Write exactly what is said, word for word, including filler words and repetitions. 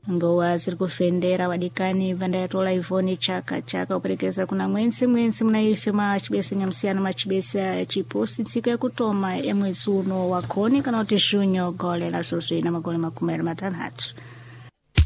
ngowa ziri kufendera wadikani vandayatola ivoni chaka chaka uperekeza kuna mwensi mwensi mnaife machibesa nyamsiyana machibesa chiposi ntsiku ya kutoma ya mwezi uno wakoni kana kuti junyo gole la zozwina magole makumeri matanhatu